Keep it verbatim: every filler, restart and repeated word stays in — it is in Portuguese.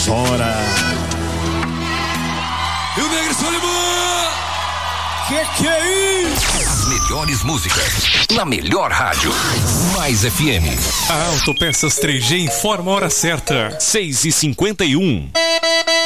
chora. E o Negro Solimão! Que que é isso? As melhores músicas na melhor rádio. Mais F M. A Autopeças três G informa a hora certa. seis e cinquenta e um.